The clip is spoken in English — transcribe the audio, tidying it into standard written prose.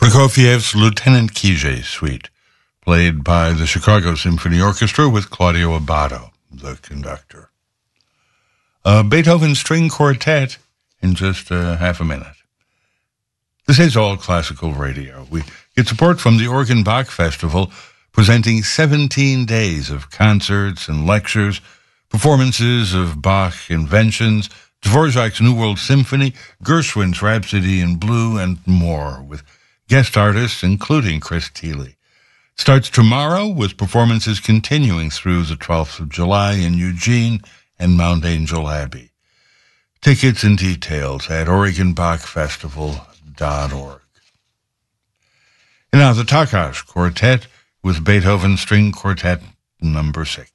Prokofiev's Lieutenant Kije Suite, played by the Chicago Symphony Orchestra with Claudio Abbado, the conductor. A Beethoven String Quartet in just half a minute. This is All Classical Radio. We get support from the Organ Bach Festival, presenting 17 days of concerts and lectures, performances of Bach inventions, Dvorak's New World Symphony, Gershwin's Rhapsody in Blue, and more, with guest artists including Chris Thile. Starts tomorrow with performances continuing through the 12th of July in Eugene and Mount Angel Abbey. Tickets and details at OregonBachFestival.org. And now the Takacs Quartet with Beethoven String Quartet number 6.